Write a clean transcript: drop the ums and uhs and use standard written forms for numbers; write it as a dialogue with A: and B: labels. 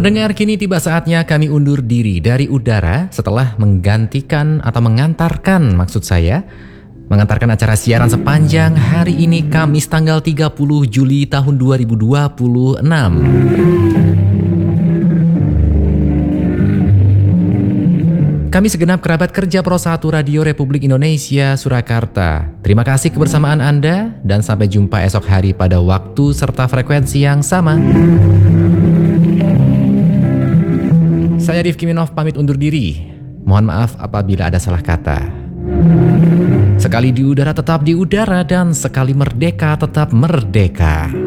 A: Pendengar, kini tiba saatnya kami undur diri dari udara setelah mengantarkan acara siaran sepanjang hari ini Kamis tanggal 30 Juli tahun 2026. Kami segenap kerabat kerja Pro 1 Radio Republik Indonesia Surakarta. Terima kasih kebersamaan Anda dan sampai jumpa esok hari pada waktu serta frekuensi yang sama. Saya Rifki Minov pamit undur diri. Mohon maaf apabila ada salah kata. Sekali di udara tetap di udara dan sekali merdeka tetap merdeka.